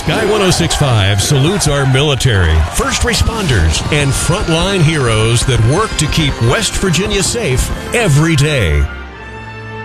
Sky 106.5 salutes our military, first responders, and frontline heroes that work to keep West Virginia safe every day.